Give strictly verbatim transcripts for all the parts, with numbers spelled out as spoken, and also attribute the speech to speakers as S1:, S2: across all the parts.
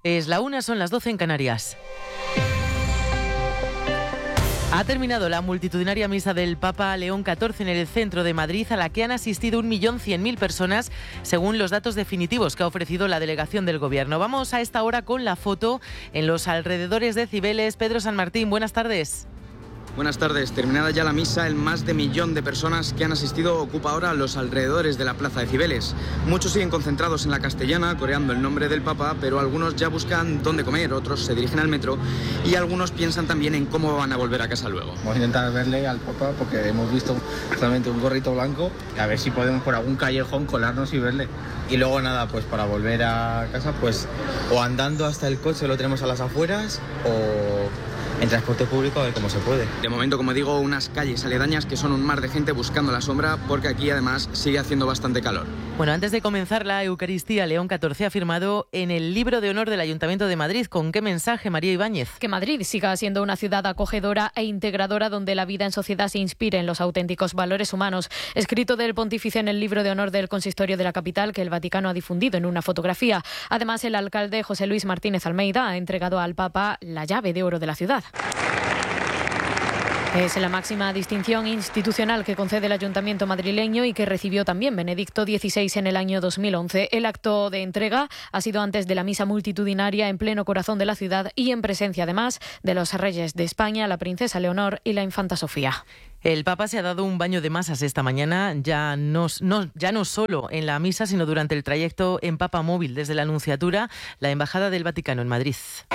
S1: Es la una, son las doce en Canarias. Ha terminado la multitudinaria misa del Papa León catorce en el centro de Madrid, a la que han asistido un millón cien mil personas, según los datos definitivos que ha ofrecido la delegación del Gobierno. Vamos a esta hora con la foto en los alrededores de Cibeles. Pedro San Martín, buenas tardes.
S2: Buenas tardes. Terminada ya la misa, el más de millón de personas que han asistido ocupa ahora los alrededores de la plaza de Cibeles. Muchos siguen concentrados en la Castellana, coreando el nombre del Papa, pero algunos ya buscan dónde comer, otros se dirigen al metro y algunos piensan también en cómo van a volver a casa luego.
S3: Vamos a intentar verle al Papa porque hemos visto solamente un gorrito blanco, a ver si podemos por algún callejón colarnos y verle. Y luego nada, pues para volver a casa, pues o andando hasta el coche, lo tenemos a las afueras, o en transporte público, a ver cómo se puede.
S2: De momento, como digo, unas calles aledañas que son un mar de gente buscando la sombra, porque aquí además sigue haciendo bastante calor.
S1: Bueno, antes de comenzar la Eucaristía, León catorce ha firmado en el libro de honor del Ayuntamiento de Madrid. ¿Con qué mensaje, María Ibáñez?
S4: Que Madrid siga siendo una ciudad acogedora e integradora donde la vida en sociedad se inspire en los auténticos valores humanos. Escrito del pontífice en el libro de honor del consistorio de la capital, que el Vaticano ha difundido en una fotografía. Además, el alcalde José Luis Martínez Almeida ha entregado al Papa la llave de oro de la ciudad. Es la máxima distinción institucional que concede el Ayuntamiento madrileño y que recibió también Benedicto dieciséis en el año dos mil once. El acto de entrega ha sido antes de la misa multitudinaria en pleno corazón de la ciudad y en presencia además de los reyes de España, la princesa Leonor y la infanta Sofía.
S1: El Papa se ha dado un baño de masas esta mañana, ya no, no, ya no solo en la misa, sino durante el trayecto en Papa Móvil desde la Anunciatura, la Embajada del Vaticano en Madrid.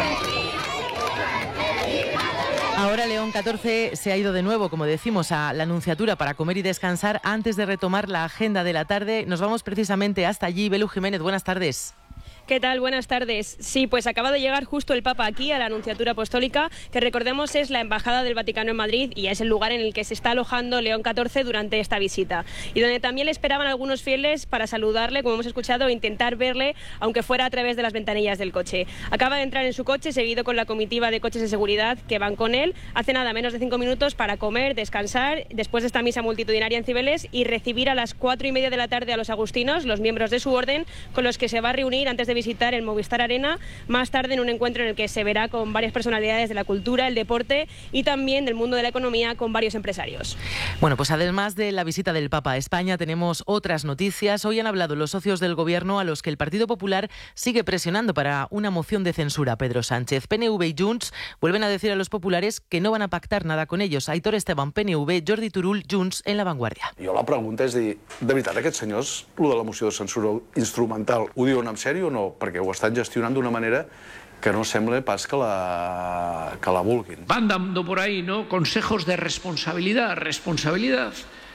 S1: Ahora León catorce se ha ido de nuevo, como decimos, a la Anunciatura para comer y descansar antes de retomar la agenda de la tarde. Nos vamos precisamente hasta allí. Belu Jiménez, buenas tardes.
S5: ¿Qué tal? Buenas tardes. Sí, pues acaba de llegar justo el Papa aquí a la Anunciatura Apostólica, que recordemos es la Embajada del Vaticano en Madrid y es el lugar en el que se está alojando León catorce durante esta visita. Y donde también le esperaban algunos fieles para saludarle, como hemos escuchado, e intentar verle, aunque fuera a través de las ventanillas del coche. Acaba de entrar en su coche, seguido con la comitiva de coches de seguridad que van con él. Hace nada, menos de cinco minutos para comer, descansar, después de esta misa multitudinaria en Cibeles y recibir a las cuatro y media de la tarde a los agustinos, los miembros de su orden, con los que se va a reunir antes de visitar el Movistar Arena, más tarde en un encuentro en el que se verá con varias personalidades de la cultura, el deporte y también del mundo de la economía con varios empresarios.
S1: Bueno, pues además de la visita del Papa a España, tenemos otras noticias. Hoy han hablado los socios del Gobierno a los que el Partido Popular sigue presionando para una moción de censura. Pedro Sánchez, P N V y Junts vuelven a decir a los populares que no van a pactar nada con ellos. Aitor Esteban, P N V, Jordi Turull, Junts, en La Vanguardia.
S6: Jo la pregunta és dir, de veritat aquests senyors, lo de la moció de censura instrumental, ho diuen en sèrio o no? Perquè ho estan gestionant d'una manera que no sembla pas que la, que la vulguin.
S7: Van dando por ahí, ¿no?, consejos de responsabilidad, responsabilidad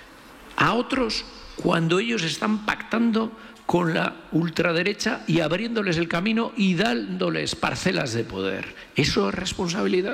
S7: a otros cuando ellos están pactando con la ultraderecha y abriéndoles el camino y dándoles parcelas de poder. ¿Eso es responsabilidad?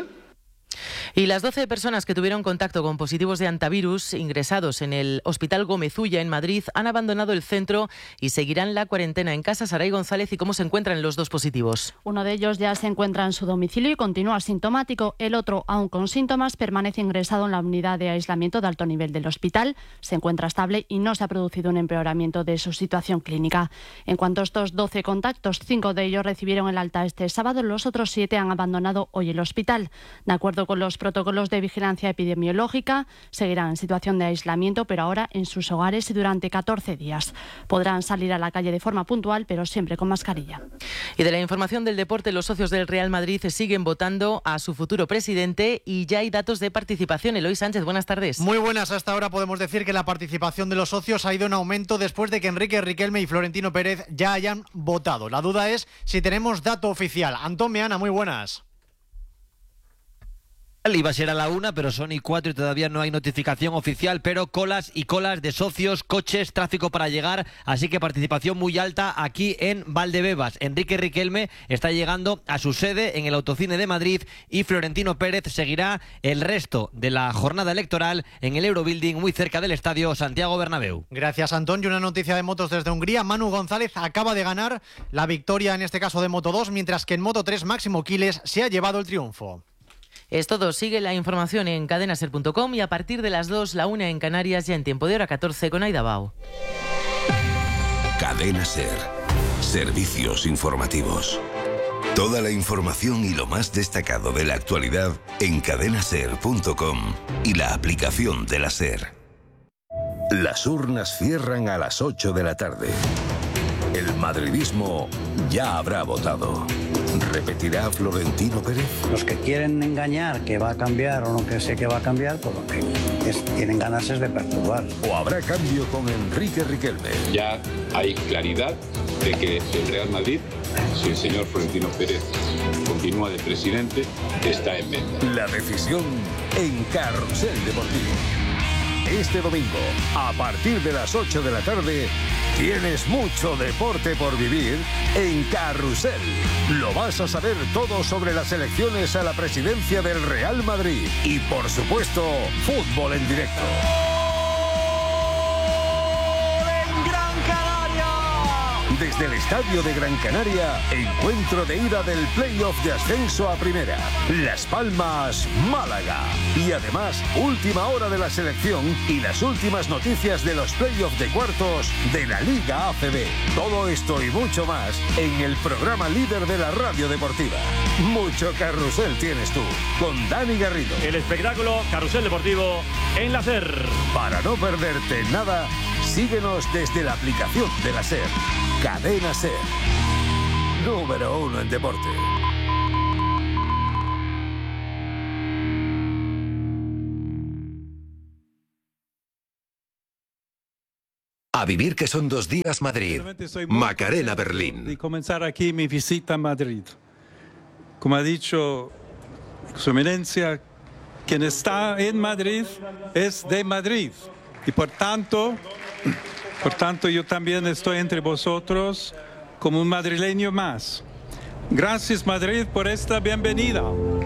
S1: Y las doce personas que tuvieron contacto con positivos de antivirus ingresados en el Hospital Gómez Ulla en Madrid han abandonado el centro y seguirán la cuarentena en casa. Saray González, ¿y cómo se encuentran los dos positivos?
S8: Uno de ellos ya se encuentra en su domicilio y continúa asintomático. El otro, aún con síntomas, permanece ingresado en la unidad de aislamiento de alto nivel del hospital. Se encuentra estable y no se ha producido un empeoramiento de su situación clínica. En cuanto a estos doce contactos, cinco de ellos recibieron el alta este sábado. Los otros siete han abandonado hoy el hospital. De acuerdo con los protocolos de vigilancia epidemiológica, seguirán en situación de aislamiento, pero ahora en sus hogares y durante catorce días. Podrán salir a la calle de forma puntual, pero siempre con mascarilla.
S1: Y de la información del deporte, los socios del Real Madrid siguen votando a su futuro presidente y ya hay datos de participación. Eloy Sánchez, buenas tardes.
S9: Muy buenas. Hasta ahora podemos decir que la participación de los socios ha ido en aumento después de que Enrique Riquelme y Florentino Pérez ya hayan votado. La duda es si tenemos dato oficial. Antón Meana, muy buenas.
S10: Iba a ser a la una, pero son y cuatro y todavía no hay notificación oficial, pero colas y colas de socios, coches, tráfico para llegar, así que participación muy alta aquí en Valdebebas. Enrique Riquelme está llegando a su sede en el Autocine de Madrid y Florentino Pérez seguirá el resto de la jornada electoral en el Eurobuilding, muy cerca del estadio Santiago Bernabéu.
S9: Gracias, Antón. Y una noticia de motos desde Hungría. Manu González acaba de ganar la victoria, en este caso de Moto dos, mientras que en Moto tres Máximo Quiles se ha llevado el triunfo.
S1: Es todo. Sigue la información en cadena ser punto com y a partir de las dos, la una en Canarias, ya en tiempo de hora catorce con Aida Bao.
S11: Cadena Ser. Servicios informativos. Toda la información y lo más destacado de la actualidad en cadena ser punto com y la aplicación de la SER. Las urnas cierran a las ocho de la tarde. El madridismo ya habrá votado. ¿Repetirá Florentino Pérez?
S12: Los que quieren engañar que va a cambiar o no que sé que va a cambiar, pues lo que es, tienen ganas es de perturbar.
S11: ¿O habrá cambio con Enrique Riquelme?
S13: Ya hay claridad de que el Real Madrid, si el señor Florentino Pérez continúa de presidente, está en venta.
S11: La decisión en Carrusel Deportivo. Este domingo, a partir de las ocho de la tarde, tienes mucho deporte por vivir en Carrusel. Lo vas a saber todo sobre las elecciones a la presidencia del Real Madrid. Y, por supuesto, fútbol en directo. Desde el Estadio de Gran Canaria, encuentro de ida del playoff de ascenso a Primera. Las Palmas, Málaga. Y además, última hora de la selección y las últimas noticias de los playoffs de cuartos de la Liga A C B. Todo esto y mucho más en el programa líder de la radio deportiva. Mucho carrusel tienes tú, con Dani Garrido.
S14: El espectáculo Carrusel Deportivo en la SER.
S11: Para no perderte nada, síguenos desde la aplicación de la SER. Cadena SER, número uno en deporte. A vivir que son dos días Madrid, Macarena Berlín.
S15: De comenzar aquí mi visita a Madrid. Como ha dicho Su Eminencia, quien está en Madrid es de Madrid. Y por tanto... Por tanto, yo también estoy entre vosotros como un madrileño más. Gracias, Madrid, por esta bienvenida.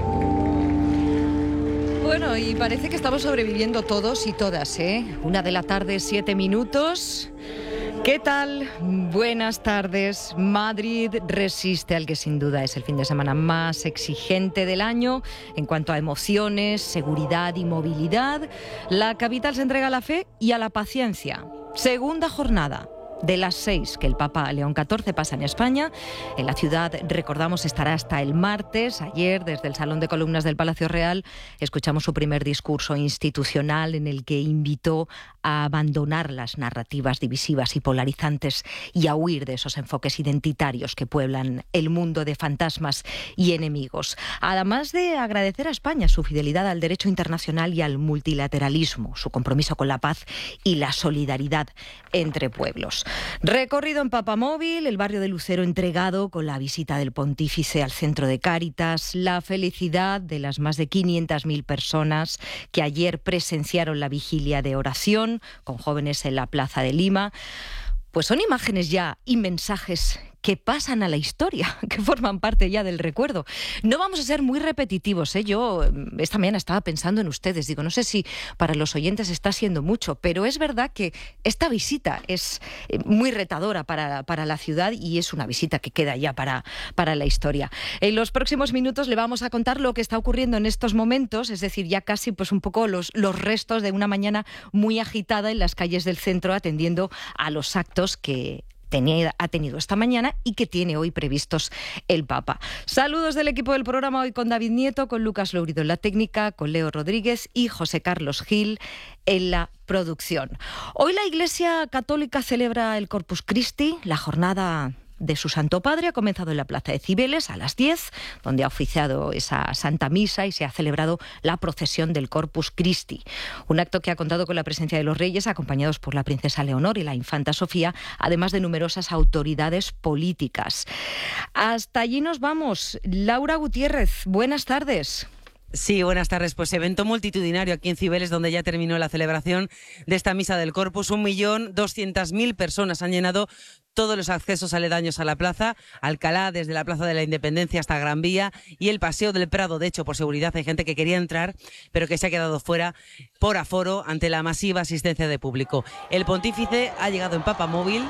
S16: Bueno, y parece que estamos sobreviviendo todos y todas, ¿eh? Una de la tarde, siete minutos. ¿Qué tal? Buenas tardes. Madrid resiste al que sin duda es el fin de semana más exigente del año en cuanto a emociones, seguridad y movilidad. La capital se entrega a la fe y a la paciencia. Segunda jornada de las seis que el Papa León catorce pasa en España. En la ciudad, recordamos, estará hasta el martes. Ayer, desde el Salón de Columnas del Palacio Real, escuchamos su primer discurso institucional en el que invitó a abandonar las narrativas divisivas y polarizantes y a huir de esos enfoques identitarios que pueblan el mundo de fantasmas y enemigos. Además de agradecer a España su fidelidad al derecho internacional y al multilateralismo, su compromiso con la paz y la solidaridad entre pueblos. Recorrido en Papamóvil, el barrio de Lucero entregado con la visita del pontífice al centro de Cáritas, la felicidad de las más de quinientas mil personas que ayer presenciaron la vigilia de oración con jóvenes en la Plaza de Lima. Pues son imágenes ya y mensajes que pasan a la historia, que forman parte ya del recuerdo. No vamos a ser muy repetitivos, ¿eh? Yo esta mañana estaba pensando en ustedes, digo, no sé si para los oyentes está siendo mucho, pero es verdad que esta visita es muy retadora para, para la ciudad y es una visita que queda ya para, para la historia. En los próximos minutos le vamos a contar lo que está ocurriendo en estos momentos, es decir, ya casi pues un poco los, los restos de una mañana muy agitada en las calles del centro, atendiendo a los actos que Tenía, ha tenido esta mañana y que tiene hoy previstos el Papa. Saludos del equipo del programa, hoy con David Nieto, con Lucas Lourido en la técnica, con Leo Rodríguez y José Carlos Gil en la producción. Hoy la Iglesia Católica celebra el Corpus Christi, la jornada de su Santo Padre ha comenzado en la Plaza de Cibeles a las diez, donde ha oficiado esa Santa Misa y se ha celebrado la procesión del Corpus Christi. Un acto que ha contado con la presencia de los reyes, acompañados por la princesa Leonor y la infanta Sofía, además de numerosas autoridades políticas. Hasta allí nos vamos. Laura Gutiérrez, buenas tardes.
S17: Sí, buenas tardes. Pues evento multitudinario aquí en Cibeles, donde ya terminó la celebración de esta misa del Corpus. Un millón doscientas mil personas han llenado todos los accesos aledaños a la plaza, Alcalá, desde la Plaza de la Independencia hasta Gran Vía y el Paseo del Prado. De hecho, por seguridad hay gente que quería entrar, pero que se ha quedado fuera por aforo ante la masiva asistencia de público. El pontífice ha llegado en Papamóvil.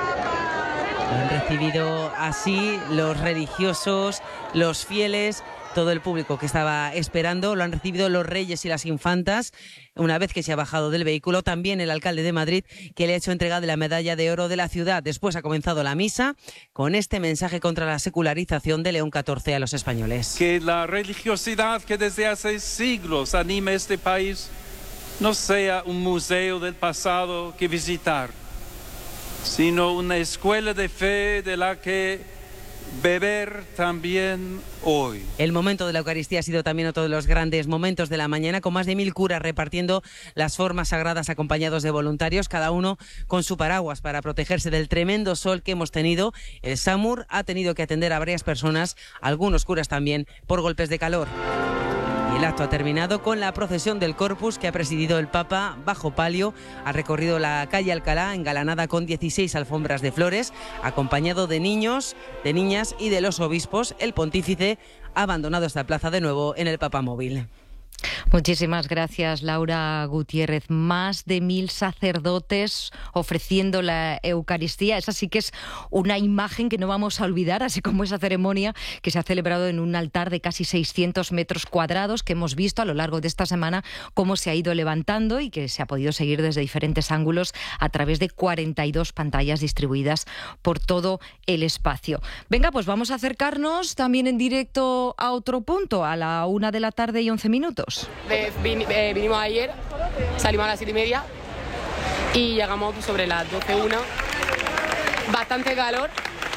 S17: Han recibido así los religiosos, los fieles, todo el público que estaba esperando. Lo han recibido los reyes y las infantas una vez que se ha bajado del vehículo. También el alcalde de Madrid, que le ha hecho entrega de la medalla de oro de la ciudad. Después ha comenzado la misa con este mensaje contra la secularización de León catorce a los españoles.
S15: Que la religiosidad que desde hace siglos anima este país no sea un museo del pasado que visitar, sino una escuela de fe de la que beber también hoy.
S17: El momento de la Eucaristía ha sido también otro de los grandes momentos de la mañana, con más de mil curas repartiendo las formas sagradas acompañados de voluntarios, cada uno con su paraguas para protegerse del tremendo sol que hemos tenido. El SAMUR ha tenido que atender a varias personas, algunos curas también, por golpes de calor. Y el acto ha terminado con la procesión del Corpus que ha presidido el Papa bajo palio. Ha recorrido la calle Alcalá engalanada con dieciséis alfombras de flores, acompañado de niños, de niñas y de los obispos. El pontífice ha abandonado esta plaza de nuevo en el Papamóvil.
S16: Muchísimas gracias, Laura Gutiérrez. Más de mil sacerdotes ofreciendo la Eucaristía. Esa sí que es una imagen que no vamos a olvidar, así como esa ceremonia que se ha celebrado en un altar de casi seiscientos metros cuadrados, que hemos visto a lo largo de esta semana cómo se ha ido levantando y que se ha podido seguir desde diferentes ángulos a través de cuarenta y dos pantallas distribuidas por todo el espacio. Venga, pues vamos a acercarnos también en directo a otro punto, a la una de la tarde y once minutos.
S18: De, vin, eh, vinimos ayer, salimos a las siete y media y llegamos sobre las doce, una. Bastante calor,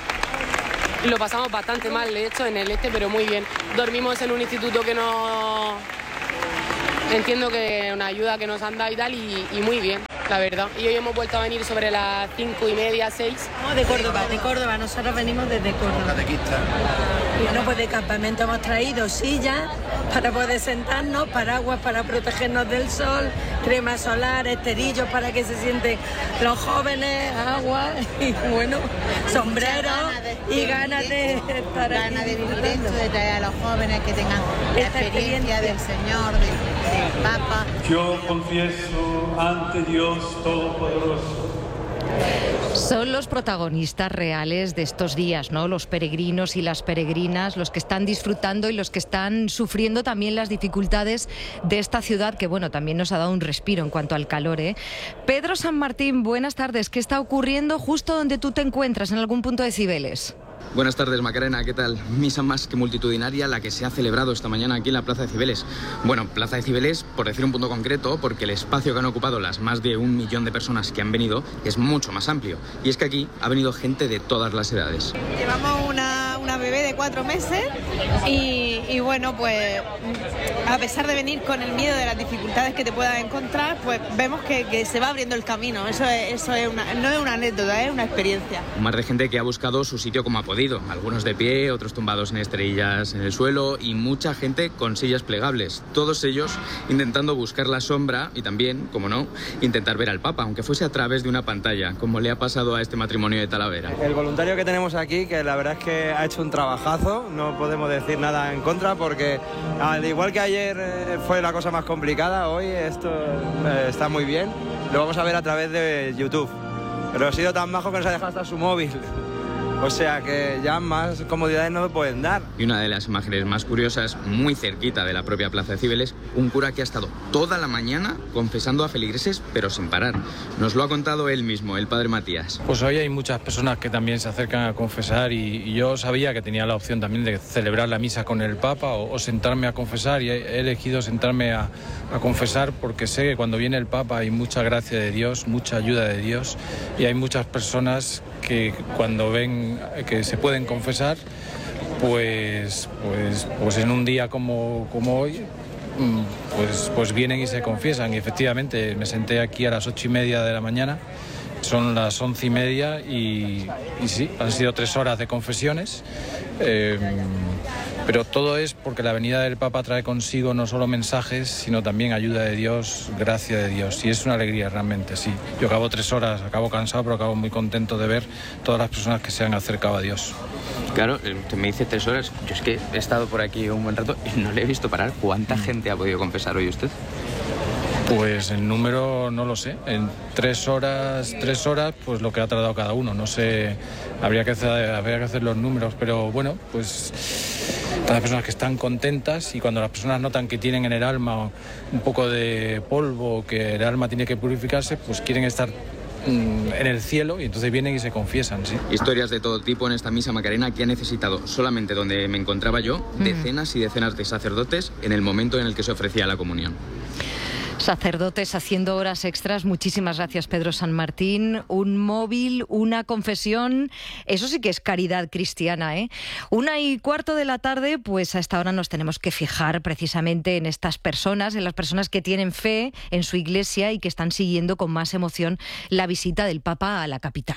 S18: lo pasamos bastante mal, de hecho, en el este, pero muy bien. Dormimos en un instituto que no... Entiendo que una ayuda que nos han dado y tal, y, y muy bien, la verdad. Y hoy hemos vuelto a venir sobre las cinco y media, seis.
S19: No, de Córdoba, de Córdoba, nosotros venimos desde Córdoba.
S6: Catequista.
S19: Bueno, pues de campamento hemos traído sillas para poder sentarnos, paraguas para protegernos del sol, crema solar, esterillos para que se sienten los jóvenes, agua y bueno, sombreros y ganas de estar
S20: ganas de vivir esto, de traer a los jóvenes que tengan la experiencia del Señor, del, del Papa.
S15: Yo confieso ante Dios Todopoderoso.
S16: Son los protagonistas reales de estos días, ¿no? Los peregrinos y las peregrinas, los que están disfrutando y los que están sufriendo también las dificultades de esta ciudad, que bueno, también nos ha dado un respiro en cuanto al calor, ¿eh? Pedro San Martín, buenas tardes. ¿Qué está ocurriendo justo donde tú te encuentras, en algún punto de Cibeles?
S2: Buenas tardes, Macarena, ¿qué tal? Misa más que multitudinaria la que se ha celebrado esta mañana aquí en la Plaza de Cibeles. Bueno, Plaza de Cibeles, por decir un punto concreto, porque el espacio que han ocupado las más de un millón de personas que han venido es mucho más amplio. Y es que aquí ha venido gente de todas las edades.
S21: Llevamos una, una bebé de cuatro meses y, y bueno, pues a pesar de venir con el miedo de las dificultades que te puedas encontrar, pues vemos que, que se va abriendo el camino. Eso es, eso es una, no es una anécdota, es una experiencia.
S2: Más de gente que ha buscado su sitio como ha podido. Algunos de pie, otros tumbados en esterillas en el suelo y mucha gente con sillas plegables. Todos ellos intentando buscar la sombra y también, como no, intentar ver al Papa, aunque fuese a través de una pantalla, como le ha pasado a este matrimonio de Talavera.
S22: El voluntario que tenemos aquí, que la verdad es que ha hecho un trabajazo, no podemos decir nada en contra porque al igual que ayer eh, fue la cosa más complicada, hoy esto eh, está muy bien. Lo vamos a ver a través de YouTube. Pero ha sido tan majo que nos ha dejado hasta su móvil. O sea que ya más comodidades no me pueden dar.
S2: Y una de las imágenes más curiosas, muy cerquita de la propia Plaza de Cibeles, un cura que ha estado toda la mañana confesando a feligreses, pero sin parar. Nos lo ha contado él mismo, el padre Matías.
S23: Pues hoy hay muchas personas que también se acercan a confesar y, y yo sabía que tenía la opción también de celebrar la misa con el Papa o, o sentarme a confesar, y he elegido sentarme a, a confesar porque sé que cuando viene el Papa hay mucha gracia de Dios, mucha ayuda de Dios, y hay muchas personas que cuando ven que se pueden confesar, pues, pues, pues en un día como, como hoy, pues, pues vienen y se confiesan. Y efectivamente me senté aquí a las ocho y media de la mañana, son las once y media y, y sí, han sido tres horas de confesiones. Eh, pero todo es porque la venida del Papa trae consigo no solo mensajes, sino también ayuda de Dios, gracia de Dios. Y es una alegría realmente, sí. Yo acabo tres horas, acabo cansado, pero acabo muy contento de ver todas las personas que se han acercado a Dios.
S2: Claro, usted me dice tres horas. Yo es que he estado por aquí un buen rato y no le he visto parar. ¿Cuánta gente ha podido confesar hoy usted?
S23: Pues el número no lo sé. En tres horas, tres horas, pues lo que ha tardado cada uno. No sé, habría que hacer, habría que hacer los números, pero bueno, pues todas las personas que están contentas, y cuando las personas notan que tienen en el alma un poco de polvo, que el alma tiene que purificarse, pues quieren estar en el cielo, y entonces vienen y se confiesan, sí.
S2: Historias de todo tipo en esta misa Macarena, que ha necesitado, solamente donde me encontraba yo, mm. decenas y decenas de sacerdotes en el momento en el que se ofrecía la comunión.
S16: Sacerdotes haciendo horas extras. Muchísimas gracias, Pedro San Martín. Un móvil, una confesión, eso sí que es caridad cristiana, ¿eh? Una y cuarto de la tarde, pues a esta hora nos tenemos que fijar precisamente en estas personas, en las personas que tienen fe en su iglesia y que están siguiendo con más emoción la visita del Papa a la capital.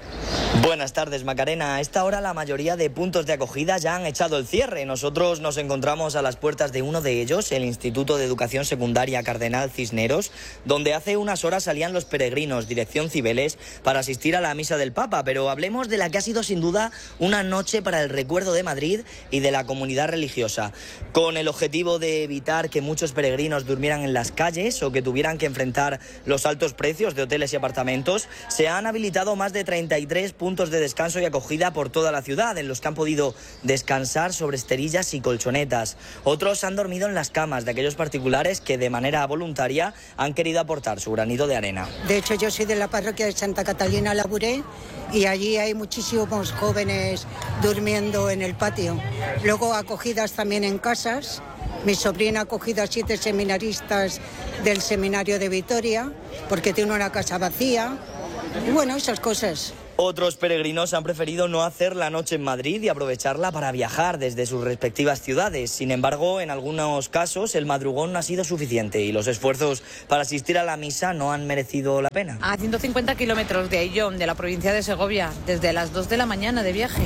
S3: Buenas tardes, Macarena. A esta hora la mayoría de puntos de acogida ya han echado el cierre. Nosotros nos encontramos a las puertas de uno de ellos, el Instituto de Educación Secundaria Cardenal Cisneros, donde hace unas horas salían los peregrinos, dirección Cibeles, para asistir a la misa del Papa. Pero hablemos de la que ha sido sin duda una noche para el recuerdo de Madrid y de la comunidad religiosa. Con el objetivo de evitar que muchos peregrinos durmieran en las calles o que tuvieran que enfrentar los altos precios de hoteles y apartamentos, se han habilitado más de treinta y tres puntos de descanso y acogida por toda la ciudad, en los que han podido descansar sobre esterillas y colchonetas. Otros han dormido en las camas de aquellos particulares que de manera voluntaria han querido aportar su granito de arena.
S4: De hecho, yo soy de la parroquia de Santa Catalina Labouré y allí hay muchísimos jóvenes durmiendo en el patio. Luego acogidas también en casas. Mi sobrina ha acogido a siete seminaristas del seminario de Vitoria porque tiene una casa vacía. Y bueno, esas cosas.
S3: Otros peregrinos han preferido no hacer la noche en Madrid y aprovecharla para viajar desde sus respectivas ciudades. Sin embargo, en algunos casos el madrugón no ha sido suficiente y los esfuerzos para asistir a la misa no han merecido la pena.
S5: A ciento cincuenta kilómetros de Ayllón, de la provincia de Segovia, desde las dos de la mañana de viaje.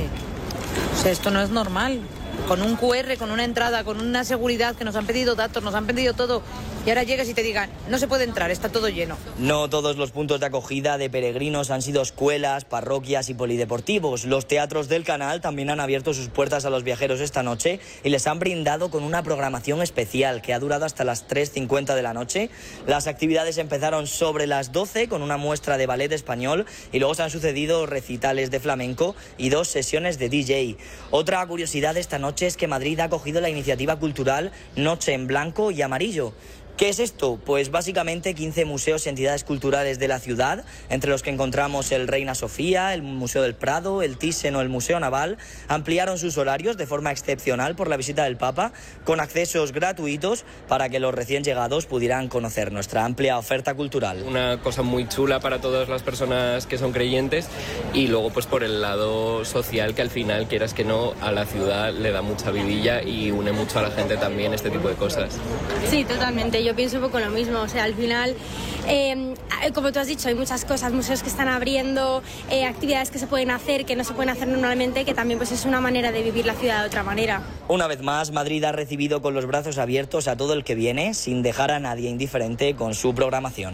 S5: O sea, esto no es normal. Con un cu erre, con una entrada, con una seguridad, que nos han pedido datos, nos han pedido todo, y ahora llegas y te digan, no se puede entrar, está todo lleno.
S3: No todos los puntos de acogida de peregrinos han sido escuelas, parroquias y polideportivos. Los teatros del canal también han abierto sus puertas a los viajeros esta noche y les han brindado con una programación especial que ha durado hasta las tres cincuenta de la noche. Las actividades empezaron sobre las doce con una muestra de ballet español y luego se han sucedido recitales de flamenco y dos sesiones de D J. Otra curiosidad de esta noche es que Madrid ha acogido la iniciativa cultural Noche en Blanco y Amarillo. ¿Qué es esto? Pues básicamente quince museos y entidades culturales de la ciudad, entre los que encontramos el Reina Sofía, el Museo del Prado, el Thyssen o el Museo Naval, ampliaron sus horarios de forma excepcional por la visita del Papa, con accesos gratuitos para que los recién llegados pudieran conocer nuestra amplia oferta cultural.
S24: Una cosa muy chula para todas las personas que son creyentes, y luego pues por el lado social, que al final, quieras que no, a la ciudad le da mucha vidilla y une mucho a la gente también este tipo de cosas.
S25: Sí, totalmente. Yo pienso un poco lo mismo, o sea, al final, eh, como tú has dicho, hay muchas cosas, museos que están abriendo, eh, actividades que se pueden hacer, que no se pueden hacer normalmente, que también pues es una manera de vivir la ciudad de otra manera.
S3: Una vez más, Madrid ha recibido con los brazos abiertos a todo el que viene, sin dejar a nadie indiferente con su programación.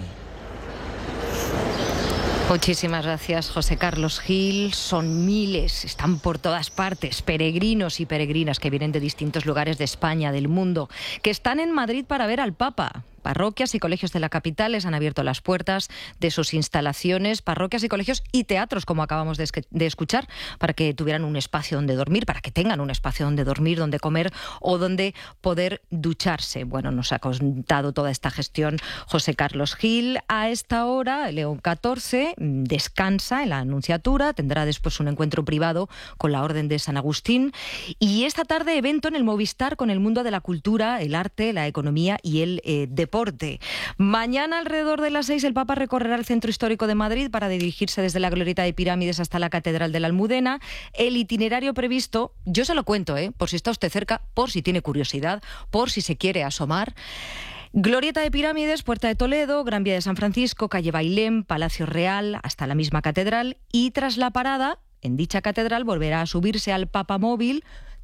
S16: Muchísimas gracias, José Carlos Gil. Son miles, están por todas partes, peregrinos y peregrinas que vienen de distintos lugares de España, del mundo, que están en Madrid para ver al Papa. Parroquias y colegios de la capital les han abierto las puertas de sus instalaciones, parroquias y colegios y teatros, como acabamos de, de escuchar, para que tuvieran un espacio donde dormir, para que tengan un espacio donde dormir, donde comer o donde poder ducharse. Bueno, nos ha contado toda esta gestión José Carlos Gil. A esta hora, León catorce descansa en la Anunciatura, tendrá después un encuentro privado con la Orden de San Agustín, y esta tarde evento en el Movistar con el mundo de la cultura, el arte, la economía y el eh, deporte. Mañana alrededor de las seis el Papa recorrerá el centro histórico de Madrid para dirigirse desde la glorieta de Pirámides hasta la Catedral de la Almudena. El itinerario previsto, yo se lo cuento, ¿eh? por si está usted cerca, por si tiene curiosidad, por si se quiere asomar. Glorieta de Pirámides, Puerta de Toledo, Gran Vía de San Francisco, Calle Bailén, Palacio Real, hasta la misma catedral, y tras la parada en dicha catedral volverá a subirse al Papamóvil,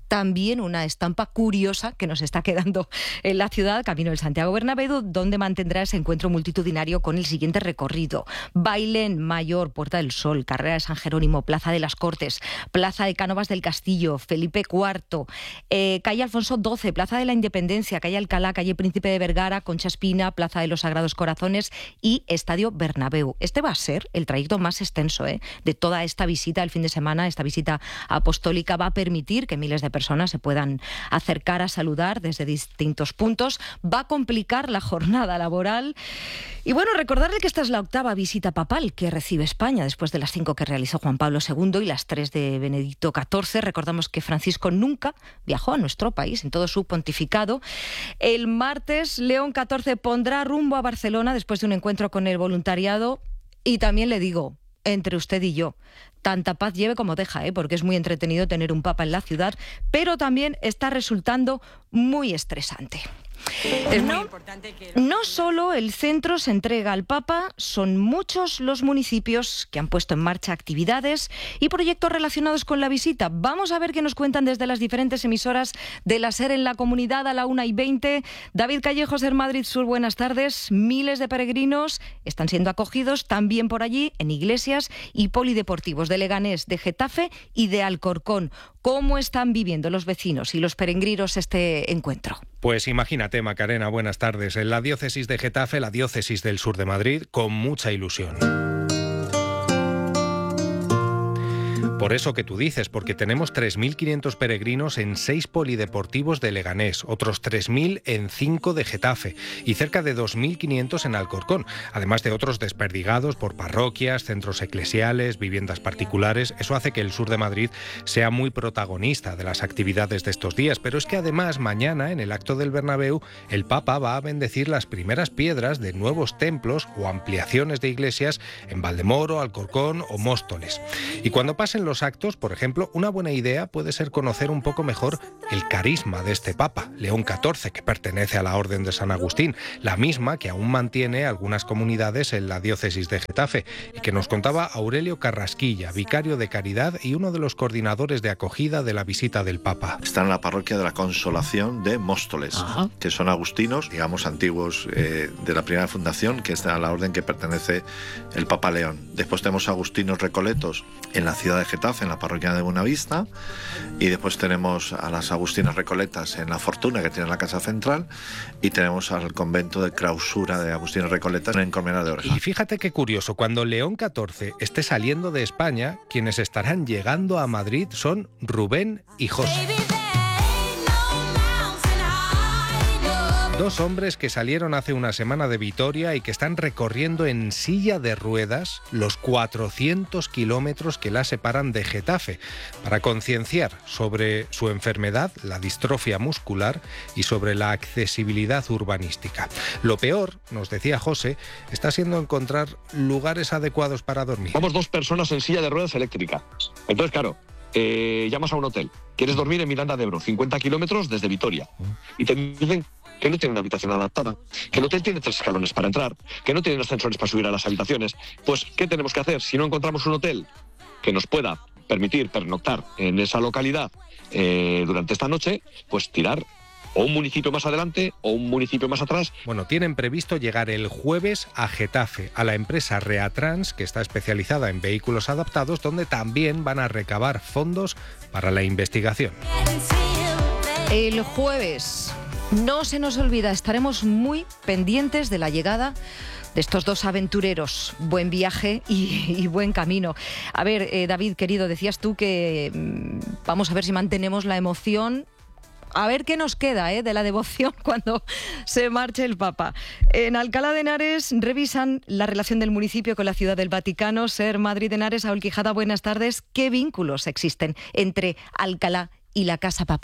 S16: también una estampa curiosa que nos está quedando en la ciudad, camino del Santiago Bernabéu, donde mantendrá ese encuentro multitudinario con el siguiente recorrido: Bailén, Mayor, Puerta del Sol, Carrera de San Jerónimo, Plaza de las Cortes, Plaza de Cánovas del Castillo, Felipe cuarto, eh, calle Alfonso doce, Plaza de la Independencia, calle Alcalá, calle Príncipe de Vergara, Concha Espina, Plaza de los Sagrados Corazones y Estadio Bernabéu. Este va a ser el trayecto más extenso ¿eh? de toda esta visita el fin de semana. Esta visita apostólica va a permitir que miles de personas se puedan acercar a saludar desde distintos puntos. Va a complicar la jornada laboral. Y bueno, recordarle que esta es la octava visita papal que recibe España, después de las cinco que realizó Juan Pablo segundo y las tres de Benedicto catorce. Recordamos que Francisco nunca viajó a nuestro país en todo su pontificado. El martes, León catorce pondrá rumbo a Barcelona después de un encuentro con el voluntariado. Y también le digo, entre usted y yo, tanta paz lleve como deja, ¿eh? porque es muy entretenido tener un papa en la ciudad, pero también está resultando muy estresante. Es muy no, importante que... no solo el centro se entrega al Papa, son muchos los municipios que han puesto en marcha actividades y proyectos relacionados con la visita. Vamos a ver qué nos cuentan desde las diferentes emisoras de la SER en la comunidad a la una y veinte. David Callejo, SER Madrid Sur, buenas tardes. Miles de peregrinos están siendo acogidos también por allí en iglesias y polideportivos de Leganés, de Getafe y de Alcorcón. ¿Cómo están viviendo los vecinos y los peregrinos este encuentro?
S1: Pues imagínate, Macarena, buenas tardes. En la diócesis de Getafe, la diócesis del sur de Madrid, con mucha ilusión. Por eso que tú dices, porque tenemos tres mil quinientos peregrinos en seis polideportivos de Leganés, otros tres mil en cinco de Getafe y cerca de dos mil quinientos en Alcorcón, además de otros desperdigados por parroquias, centros eclesiales, viviendas particulares. Eso hace que el sur de Madrid sea muy protagonista de las actividades de estos días, pero es que además mañana, en el acto del Bernabéu, el Papa va a bendecir las primeras piedras de nuevos templos o ampliaciones de iglesias en Valdemoro, Alcorcón o Móstoles. Y cuando pasen los actos, por ejemplo, una buena idea puede ser conocer un poco mejor el carisma de este Papa, León catorce, que pertenece a la Orden de San Agustín, la misma que aún mantiene algunas comunidades en la diócesis de Getafe, y que nos contaba Aurelio Carrasquilla, vicario de Caridad y uno de los coordinadores de acogida de la visita del Papa.
S7: Está en la parroquia de la Consolación de Móstoles, Ajá. que son agustinos, digamos, antiguos eh, de la primera fundación, que está a la orden que pertenece el Papa León. Después tenemos agustinos recoletos en la ciudad de Getafe, en la parroquia de Buenavista, y después tenemos a las agustinas recoletas en La Fortuna, que tiene la casa central, y tenemos al convento de clausura de agustinas recoletas en Colmenar de Oreja.
S1: Y fíjate qué curioso, cuando León catorce esté saliendo de España, quienes estarán llegando a Madrid son Rubén y José. Dos hombres que salieron hace una semana de Vitoria y que están recorriendo en silla de ruedas los cuatrocientos kilómetros que la separan de Getafe para concienciar sobre su enfermedad, la distrofia muscular, y sobre la accesibilidad urbanística. Lo peor, nos decía José, está siendo encontrar lugares adecuados para dormir.
S8: Vamos dos personas en silla de ruedas eléctrica. Entonces, claro, eh, llamas a un hotel. Quieres dormir en Miranda de Ebro, cincuenta kilómetros desde Vitoria. Y te dicen que no tiene una habitación adaptada, que el hotel tiene tres escalones para entrar, que no tiene ascensores para subir a las habitaciones. Pues, ¿qué tenemos que hacer? Si no encontramos un hotel que nos pueda permitir pernoctar en esa localidad eh, durante esta noche, pues tirar o un municipio más adelante o un municipio más atrás.
S1: Bueno, tienen previsto llegar el jueves a Getafe, a la empresa Reatrans, que está especializada en vehículos adaptados, donde también van a recabar fondos para la investigación.
S16: El jueves, no se nos olvida, estaremos muy pendientes de la llegada de estos dos aventureros. Buen viaje y, y buen camino. A ver, eh, David, querido, decías tú que mmm, vamos a ver si mantenemos la emoción. A ver qué nos queda ¿eh? de la devoción cuando se marche el Papa. En Alcalá de Henares revisan la relación del municipio con la Ciudad del Vaticano. SER Madrid Henares, Saúl Quijada, buenas tardes. ¿Qué vínculos existen entre Alcalá y la Casa Papal?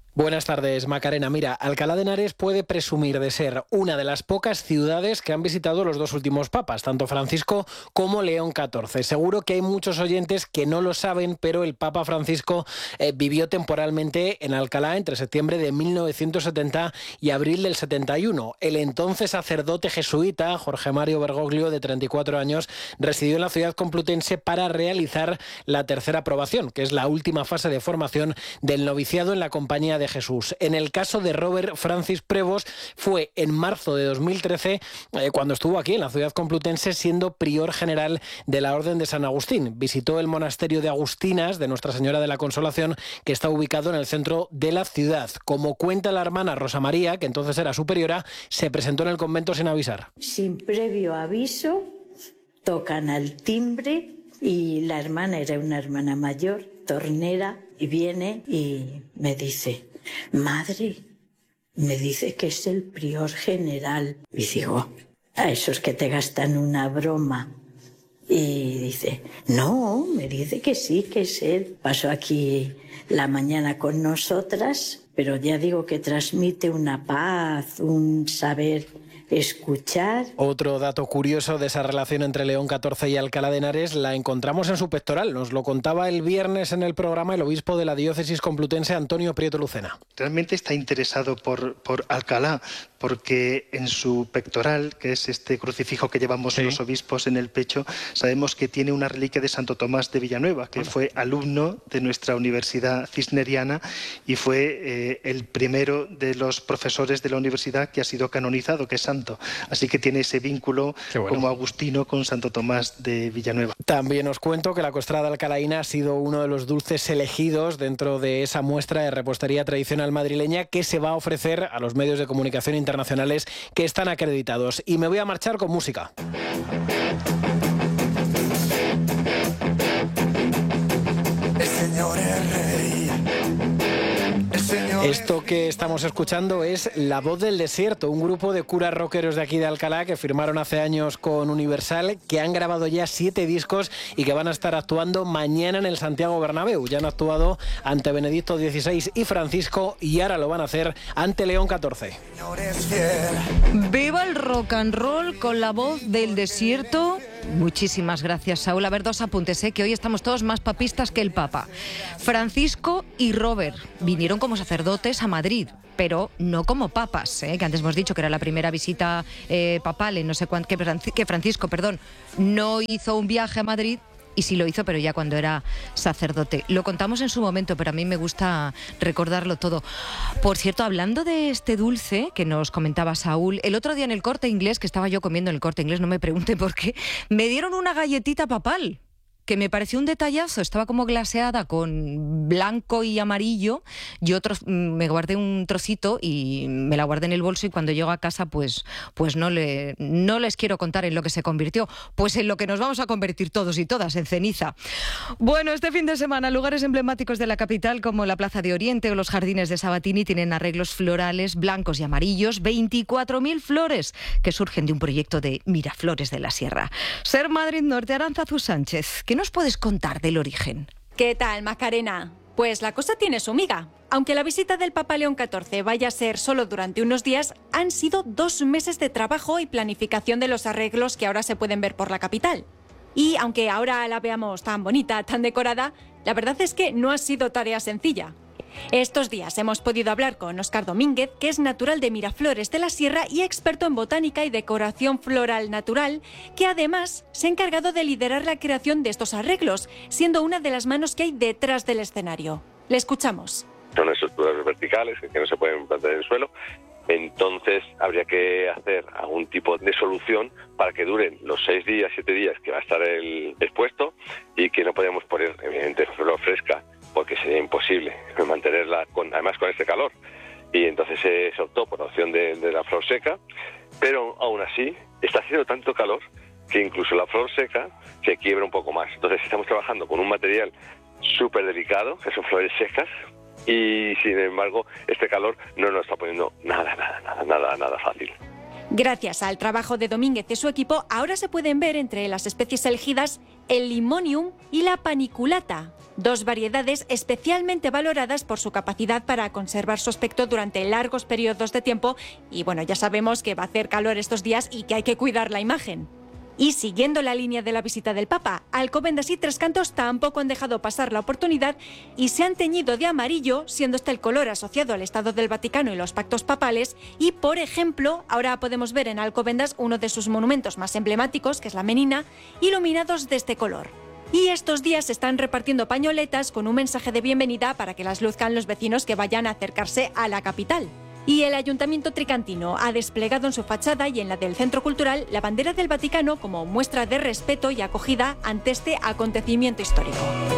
S9: Buenas tardes, Macarena. Mira, Alcalá de Henares puede presumir de ser una de las pocas ciudades que han visitado los dos últimos papas, tanto Francisco como León catorce. Seguro que hay muchos oyentes que no lo saben, pero el Papa Francisco eh, vivió temporalmente en Alcalá entre septiembre de mil novecientos setenta y abril del setenta y uno. El entonces sacerdote jesuita, Jorge Mario Bergoglio, de treinta y cuatro años, residió en la ciudad complutense para realizar la tercera aprobación, que es la última fase de formación del noviciado en la Compañía de Jesús. En el caso de Robert Francis Prevost fue en marzo de dos mil trece eh, cuando estuvo aquí en la ciudad complutense siendo prior general de la Orden de San Agustín. Visitó el monasterio de Agustinas de Nuestra Señora de la Consolación, que está ubicado en el centro de la ciudad. Como cuenta la hermana Rosa María, que entonces era superiora, se presentó en el convento sin avisar.
S10: Sin previo aviso, tocan al timbre y la hermana era una hermana mayor, tornera, y viene y me dice: madre, me dice que es el prior general. Y digo: a esos que te gastan una broma. Y dice: no, me dice que sí, que es él. Pasó aquí la mañana con nosotras, pero ya digo que transmite una paz, un saber escuchar.
S9: Otro dato curioso de esa relación entre León catorce y Alcalá de Henares la encontramos en su pectoral. Nos lo contaba el viernes en el programa el obispo de la diócesis complutense, Antonio Prieto Lucena.
S12: Realmente está interesado por, por Alcalá, porque en su pectoral, que es este crucifijo que llevamos sí. los obispos en el pecho, sabemos que tiene una reliquia de Santo Tomás de Villanueva, que bueno. fue alumno de nuestra universidad cisneriana y fue eh, el primero de los profesores de la universidad que ha sido canonizado, que es santo. Así que tiene ese vínculo bueno. como agustino con Santo Tomás de Villanueva.
S9: También os cuento que la costrada alcalaína ha sido uno de los dulces elegidos dentro de esa muestra de repostería tradicional madrileña que se va a ofrecer a los medios de comunicación internacionales que están acreditados. Y me voy a marchar con música. El Señor es Rey. Esto que estamos escuchando es La Voz del Desierto, un grupo de curas rockeros de aquí de Alcalá que firmaron hace años con Universal, que han grabado ya siete discos y que van a estar actuando mañana en el Santiago Bernabéu. Ya han actuado ante Benedicto dieciséis y Francisco y ahora lo van a hacer ante León catorce.
S16: Viva el rock and roll con La Voz del Desierto. Muchísimas gracias, Saúl. A ver, dos apuntes, ¿eh? que hoy estamos todos más papistas que el Papa. Francisco y Robert vinieron como sacerdotes a Madrid, pero no como papas, ¿eh? que antes hemos dicho que era la primera visita eh, papal en no sé cuánto, que Francisco, perdón, no hizo un viaje a Madrid. Y sí lo hizo, pero ya cuando era sacerdote. Lo contamos en su momento, pero a mí me gusta recordarlo todo. Por cierto, hablando de este dulce que nos comentaba Saúl, el otro día en el Corte Inglés, que estaba yo comiendo en el Corte Inglés, no me pregunte por qué, me dieron una galletita papal, que me pareció un detallazo. Estaba como glaseada con blanco y amarillo. Yo tro- me guardé un trocito y me la guardé en el bolso, y cuando llego a casa pues, pues no, le, no les quiero contar en lo que se convirtió, pues en lo que nos vamos a convertir todos y todas, en ceniza. Bueno, este fin de semana lugares emblemáticos de la capital como la Plaza de Oriente o los jardines de Sabatini tienen arreglos florales blancos y amarillos, veinticuatro mil flores que surgen de un proyecto de Miraflores de la Sierra. Ser Madrid Norte, Arantzazu Sánchez, ¿qué nos puedes contar del origen?
S13: ¿Qué tal, Macarena? Pues la cosa tiene su miga. Aunque la visita del Papa León catorce vaya a ser solo durante unos días, han sido dos meses de trabajo y planificación de los arreglos que ahora se pueden ver por la capital. Y aunque ahora la veamos tan bonita, tan decorada, la verdad es que no ha sido tarea sencilla. Estos días hemos podido hablar con Óscar Domínguez, que es natural de Miraflores de la Sierra y experto en botánica y decoración floral natural, que además se ha encargado de liderar la creación de estos arreglos, siendo una de las manos que hay detrás del escenario. Le escuchamos.
S8: Son estructuras verticales que no se pueden plantar en el suelo, entonces habría que hacer algún tipo de solución para que duren los seis días, siete días que va a estar el expuesto, y que no podemos poner, evidentemente, flor fresca, porque sería imposible mantenerla, con, además con este calor. Y entonces se, se optó por la opción de, de la flor seca, pero aún así está haciendo tanto calor que incluso la flor seca se quiebra un poco más. Entonces estamos trabajando con un material súper delicado, que son flores secas, y sin embargo este calor no nos está poniendo nada, nada, nada, nada, nada fácil.
S13: Gracias al trabajo de Domínguez y su equipo, ahora se pueden ver entre las especies elegidas el limonium y la paniculata, dos variedades especialmente valoradas por su capacidad para conservar su aspecto durante largos periodos de tiempo. Y bueno, ya sabemos que va a hacer calor estos días y que hay que cuidar la imagen. Y siguiendo la línea de la visita del Papa, Alcobendas y Tres Cantos tampoco han dejado pasar la oportunidad y se han teñido de amarillo, siendo este el color asociado al Estado del Vaticano y los pactos papales. Y, por ejemplo, ahora podemos ver en Alcobendas uno de sus monumentos más emblemáticos, que es la Menina, iluminados de este color. Y estos días se están repartiendo pañoletas con un mensaje de bienvenida para que las luzcan los vecinos que vayan a acercarse a la capital. Y el Ayuntamiento tricantino ha desplegado en su fachada y en la del Centro Cultural la bandera del Vaticano como muestra de respeto y acogida ante este acontecimiento histórico.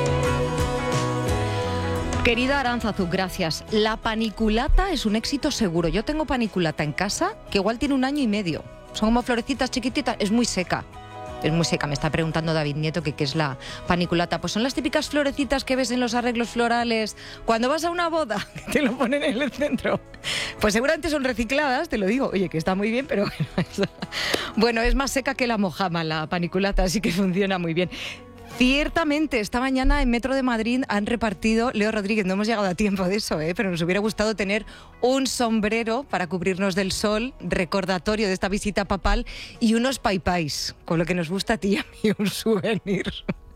S16: Querida Aránzazu, gracias. La paniculata es un éxito seguro. Yo tengo paniculata en casa que igual tiene un año y medio. Son como florecitas chiquititas, es muy seca. Es muy seca, me está preguntando David Nieto que qué es la paniculata. Pues son las típicas florecitas que ves en los arreglos florales cuando vas a una boda, que te lo ponen en el centro. Pues seguramente son recicladas, te lo digo. Oye, que está muy bien, pero bueno, es, bueno, es más seca que la mojama la paniculata, así que funciona muy bien. Ciertamente, esta mañana en Metro de Madrid han repartido, Leo Rodríguez, no hemos llegado a tiempo de eso, ¿eh? Pero nos hubiera gustado tener un sombrero para cubrirnos del sol, recordatorio de esta visita papal, y unos paipais, con lo que nos gusta a ti y a mí, un souvenir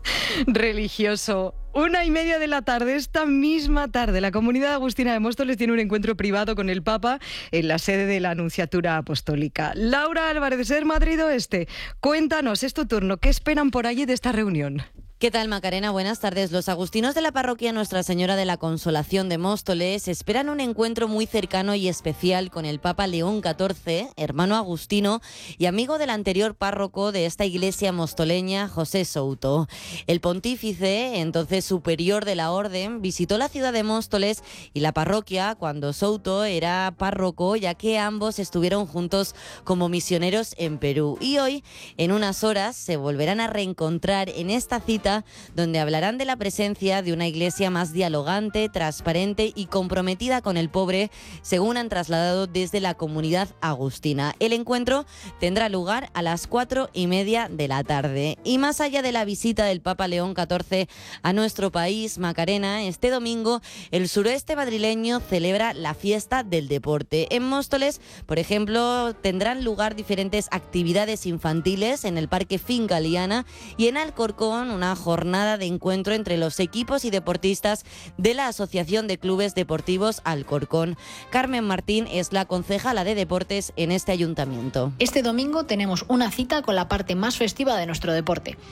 S16: religioso. Una y media de la tarde, esta misma tarde, la comunidad agustina de Móstoles tiene un encuentro privado con el Papa en la sede de la Anunciatura Apostólica. Laura Álvarez, de Ser Madrid Oeste, cuéntanos, es tu turno, ¿qué esperan por allí de esta reunión?
S6: ¿Qué tal, Macarena? Buenas tardes. Los agustinos de la parroquia Nuestra Señora de la Consolación de Móstoles esperan un encuentro muy cercano y especial con el Papa León catorce, hermano agustino y amigo del anterior párroco de esta iglesia mostoleña, José Souto. El pontífice, entonces superior de la orden, visitó la ciudad de Móstoles y la parroquia cuando Souto era párroco, ya que ambos estuvieron juntos como misioneros en Perú. Y hoy, en unas horas, se volverán a reencontrar en esta cita donde hablarán de la presencia de una iglesia más dialogante, transparente y comprometida con el pobre, según han trasladado desde la comunidad agustina. El encuentro tendrá lugar a las cuatro y media de la tarde. Y más allá de la visita del Papa León catorce a nuestro país, Macarena, este domingo el suroeste madrileño celebra la fiesta del deporte. En Móstoles, por ejemplo, tendrán lugar diferentes actividades infantiles en el Parque Finca Liana y en Alcorcón una jornada de encuentro entre los equipos y deportistas de la Asociación de Clubes Deportivos Alcorcón. Carmen Martín es la concejala de deportes en este ayuntamiento.
S11: Este domingo tenemos una cita con la parte más festiva de nuestro deporte.